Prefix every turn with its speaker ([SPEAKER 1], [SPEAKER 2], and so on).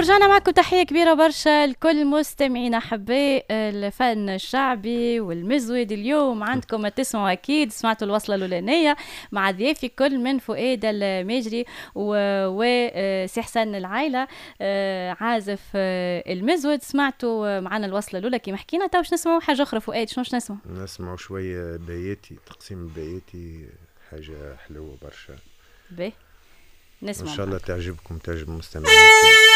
[SPEAKER 1] ورجعنا معكم تحية كبيرة برشا لكل مستمعين أحباء الفن الشعبي والمزود. اليوم عندكم تسمعوا أكيد سمعتوا الوصلة الأولانية مع ضيافي كل من فؤاد الماجري وسي حسن العايلة عازف المزود. سمعتوا معنا الوصلة الأولى كيما حكينا. تو باش نسمعوا حاجة أخرى. فؤاد شنو باش نسمعوا؟
[SPEAKER 2] نسمعوا شوية بياتي، تقسيم بياتي حاجة حلوة برشا.
[SPEAKER 1] باهي نسمع
[SPEAKER 2] إن شاء الله تعجبكم، تعجب المستمعين.